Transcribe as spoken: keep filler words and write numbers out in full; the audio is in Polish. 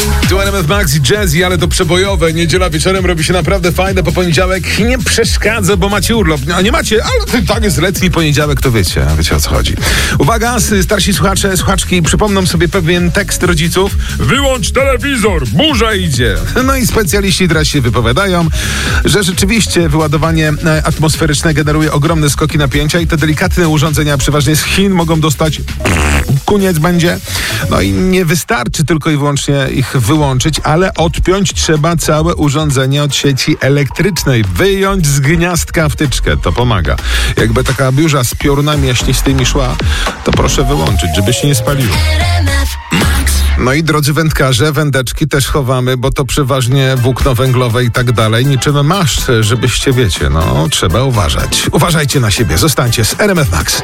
Tu R M F Max i Jazzy, ale to przebojowe. Niedziela wieczorem robi się naprawdę fajne, po poniedziałek nie przeszkadza, bo macie urlop. A nie macie, ale tak jest letni poniedziałek, to wiecie, wiecie o co chodzi. Uwaga, starsi słuchacze, słuchaczki, przypomną sobie pewien tekst rodziców. Wyłącz telewizor, burza idzie. No i specjaliści teraz się wypowiadają, że rzeczywiście wyładowanie atmosferyczne generuje ogromne skoki napięcia i te delikatne urządzenia, przeważnie z Chin, mogą dostać koniec będzie. No i nie wystarczy tylko i wyłącznie ich wyłączyć, ale odpiąć trzeba całe urządzenie od sieci elektrycznej. Wyjąć z gniazdka wtyczkę, to pomaga. Jakby taka biurza z piorunami jaśnistymi szła, to proszę wyłączyć, żeby się nie spaliło. No i drodzy wędkarze, wędeczki też chowamy, bo to przeważnie włókno węglowe i tak dalej. Niczym masz, żebyście wiecie, no trzeba uważać. Uważajcie na siebie, zostańcie z R M F Max.